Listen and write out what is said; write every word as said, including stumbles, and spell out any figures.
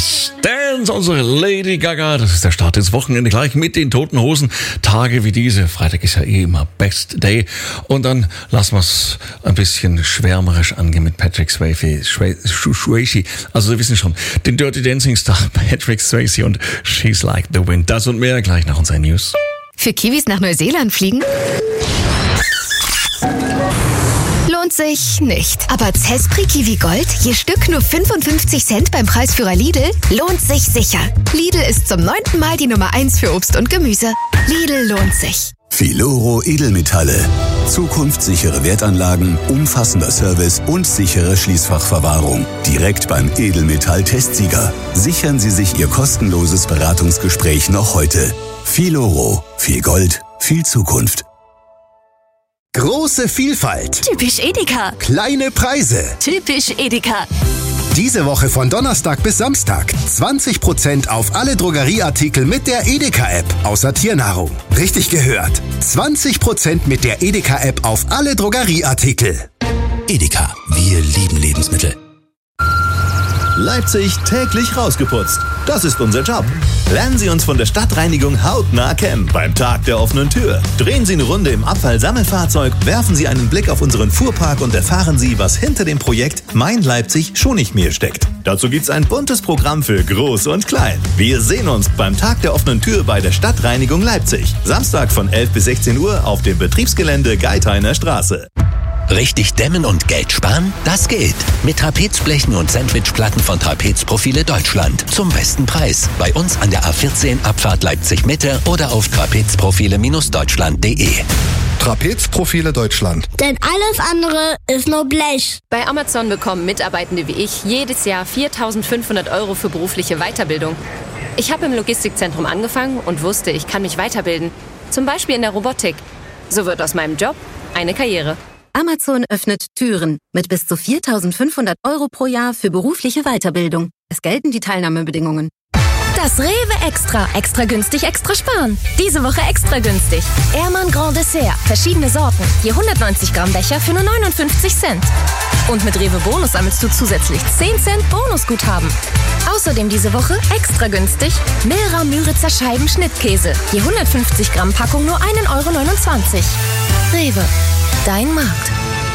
Let's Dance, unsere Lady Gaga. Das ist der Start ins Wochenende gleich mit den Toten Hosen. Tage wie diese. Freitag ist ja eh immer Best Day. Und dann lassen wir es ein bisschen schwärmerisch angehen mit Patrick Swayze. Swayze. Also Sie wissen schon, den Dirty Dancing Star Patrick Swayze und She's Like the Wind. Das und mehr gleich nach unseren News. Für Kiwis nach Neuseeland fliegen? Lohnt sich nicht. Aber Zespri Kiwi Gold, je Stück nur fünfundfünfzig Cent beim Preisführer Lidl, lohnt sich sicher. Lidl ist zum neunten Mal die Nummer eins für Obst und Gemüse. Lidl lohnt sich. Filoro Edelmetalle. Zukunftssichere Wertanlagen, umfassender Service und sichere Schließfachverwahrung. Direkt beim Edelmetall-Testsieger. Sichern Sie sich Ihr kostenloses Beratungsgespräch noch heute. Filoro. Viel Gold, viel Zukunft. Große Vielfalt. Typisch Edeka. Kleine Preise. Typisch Edeka. Diese Woche von Donnerstag bis Samstag. zwanzig Prozent auf alle Drogerieartikel mit der Edeka-App. Außer Tiernahrung. Richtig gehört. zwanzig Prozent mit der Edeka-App auf alle Drogerieartikel. Edeka. Wir lieben Lebensmittel. Leipzig täglich rausgeputzt. Das ist unser Job. Lernen Sie uns von der Stadtreinigung hautnah kennen. Beim Tag der offenen Tür. Drehen Sie eine Runde im Abfallsammelfahrzeug, werfen Sie einen Blick auf unseren Fuhrpark und erfahren Sie, was hinter dem Projekt Mein Leipzig schon nicht mehr steckt. Dazu gibt's ein buntes Programm für Groß und Klein. Wir sehen uns beim Tag der offenen Tür bei der Stadtreinigung Leipzig. Samstag von elf bis sechzehn Uhr auf dem Betriebsgelände Geithainer Straße. Richtig dämmen und Geld sparen? Das geht. Mit Trapezblechen und Sandwichplatten von Trapezprofile Deutschland. Zum besten Preis. Bei uns an der A vierzehn Abfahrt Leipzig Mitte oder auf trapezprofile Deutschland punkt de. Trapezprofile Deutschland. Denn alles andere ist nur Blech. Bei Amazon bekommen Mitarbeitende wie ich jedes Jahr viertausendfünfhundert Euro für berufliche Weiterbildung. Ich habe im Logistikzentrum angefangen und wusste, ich kann mich weiterbilden. Zum Beispiel in der Robotik. So wird aus meinem Job eine Karriere. Amazon öffnet Türen mit bis zu viertausendfünfhundert Euro pro Jahr für berufliche Weiterbildung. Es gelten die Teilnahmebedingungen. Das Rewe Extra. Extra günstig, extra sparen. Diese Woche extra günstig. Ehrmann Grand Dessert. Verschiedene Sorten. Je hundertneunzig Gramm Becher für nur neunundfünfzig Cent. Und mit Rewe Bonus sammelst du zusätzlich zehn Cent Bonusguthaben. Außerdem diese Woche extra günstig Milra Müritzer Scheiben Schnittkäse. Je hundertfünfzig Gramm Packung nur ein Euro neunundzwanzig. Rewe. Dein Markt.